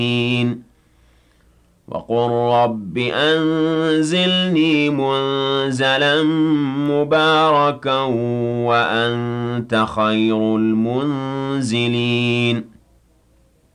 وقل رب أنزلني منزلا مباركا وأنت خير المنزلين